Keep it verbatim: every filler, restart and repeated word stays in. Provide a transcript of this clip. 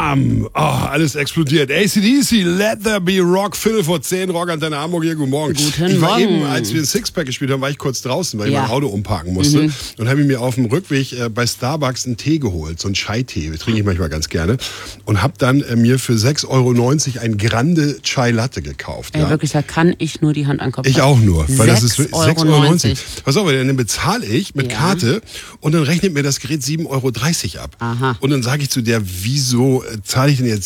Bam! Oh, alles explodiert. A C D C, Let There Be Rock, Phil vor zehn, Rock Antenne Hamburg hier, guten Morgen. Guten ich war Morgen. eben, als wir ein Sixpack gespielt haben, war ich kurz draußen, weil Ja. ich mein Auto umparken musste. Mhm. Und habe mir auf dem Rückweg äh, bei Starbucks einen Tee geholt, so einen Chai-Tee, trinke ich manchmal ganz gerne. Und habe dann äh, mir für sechs Euro neunzig ein Grande Chai Latte gekauft. Ey, ja. wirklich, da kann ich nur die Hand an den Kopf Ich halten. auch nur, weil das ist sechs sechs Euro neunzig. Pass auf, dann bezahle ich mit Ja. Karte und dann rechnet mir das Gerät sieben Euro dreißig ab. Aha. Und dann sage ich zu der, wieso äh, zahle ich denn jetzt